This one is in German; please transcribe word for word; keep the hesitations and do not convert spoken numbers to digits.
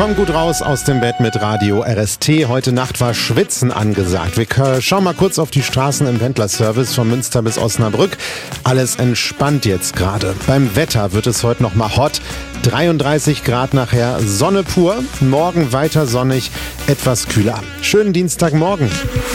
Komm gut raus aus dem Bett mit Radio R S T. Heute Nacht war Schwitzen angesagt. Wir schauen mal kurz auf die Straßen im Pendlerservice von Münster bis Osnabrück. Alles entspannt jetzt gerade. Beim Wetter wird es heute noch mal hot. dreiunddreißig Grad nachher, Sonne pur. Morgen weiter sonnig, etwas kühler. Schönen Dienstagmorgen.